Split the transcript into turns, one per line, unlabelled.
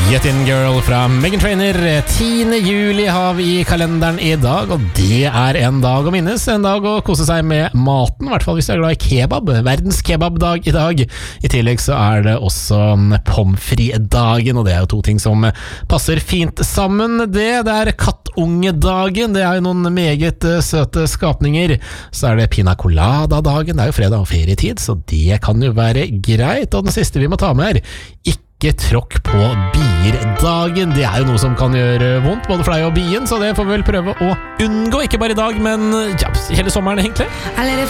Get In Girl fra Meghan Trainor. 10. juli har vi i kalenderen i dag, og det er en dag å minnes. En dag å kose seg med maten, i hvert fall hvis du er glad i kebab. Verdens kebabdag i dag. I tillegg så er det også pommes frites-dagen, og det er jo to ting som passer fint sammen. Det er kattungedagen. Det er jo noen meget søte skapninger. Så er det pina colada-dagen. Det er jo fredag og ferietid, så det kan jo være greit. Og den siste vi må ta med her, ikke tråkk på bier-dagen. Det er jo noe som kan gjøre vondt, både for deg og bien, så det får vi vel prøve å unngå, ikke bare i dag, men ja, hele sommeren egentlig.